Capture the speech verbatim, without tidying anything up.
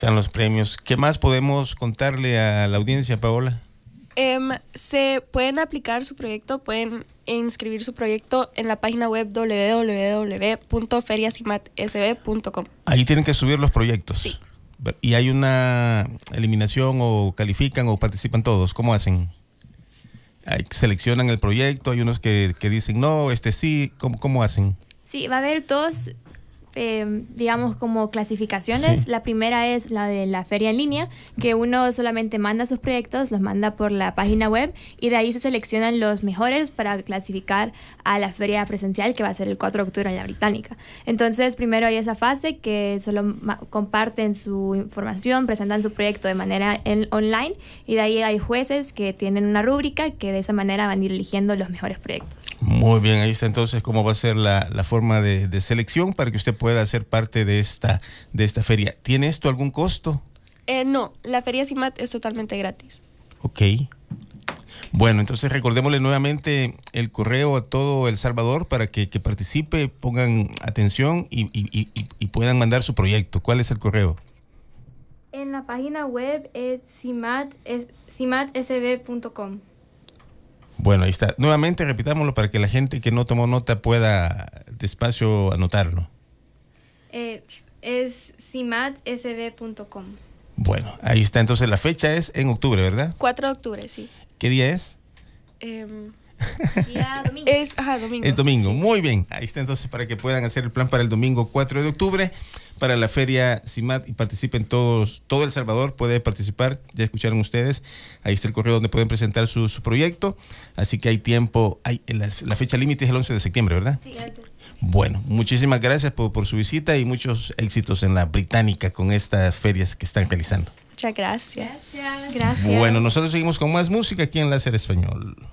Están los premios. ¿Qué más podemos contarle a la audiencia, Paola? Um, se pueden aplicar su proyecto, pueden inscribir su proyecto en la página web doble u doble u doble u punto feria cimat s b punto com. Ahí tienen que subir los proyectos. Sí. ¿Y hay una eliminación o califican o participan todos? ¿Cómo hacen? Hay, ¿seleccionan el proyecto? Hay unos que, que dicen no, este sí. ¿Cómo, cómo hacen? Sí, va a haber dos, eh, digamos, como clasificaciones. Sí. La primera es la de la feria en línea, que uno solamente manda sus proyectos, los manda por la página web y de ahí se seleccionan los mejores para clasificar a la feria presencial, que va a ser el cuatro de octubre en la Británica. Entonces, primero hay esa fase que solo ma- comparten su información, presentan su proyecto de manera en- online y de ahí hay jueces que tienen una rúbrica que de esa manera van a ir eligiendo los mejores proyectos. Muy bien, ahí está entonces cómo va a ser la, la forma de, de selección para que usted pueda ser parte de esta, de esta feria. ¿Tiene esto algún costo? Eh, no, la Feria CIMAT es totalmente gratis. Ok. Bueno, entonces recordémosle nuevamente el correo a todo El Salvador para que, que participe, pongan atención y, y, y, y puedan mandar su proyecto. ¿Cuál es el correo? En la página web es cimat s b punto com. Bueno, ahí está. Nuevamente repitámoslo para que la gente que no tomó nota pueda despacio anotarlo. Eh, es cimat s b punto com. Bueno, ahí está. Entonces la fecha es en octubre, ¿verdad? cuatro de octubre, sí. ¿Qué día es? Um, Día domingo. es, ajá, domingo. Es domingo. Sí. Muy bien. Ahí está entonces para que puedan hacer el plan para el domingo cuatro de octubre para la Feria CIMAT y participen todos. Todo El Salvador puede participar. Ya escucharon ustedes. Ahí está el correo donde pueden presentar su, su proyecto. Así que hay tiempo. Hay, la, la fecha límite es el once de septiembre, ¿verdad? Sí, sí. Bueno, muchísimas gracias por, por su visita y muchos éxitos en la Británica con estas ferias que están realizando. Muchas gracias. Gracias. Gracias. Bueno, nosotros seguimos con más música aquí en Láser Español.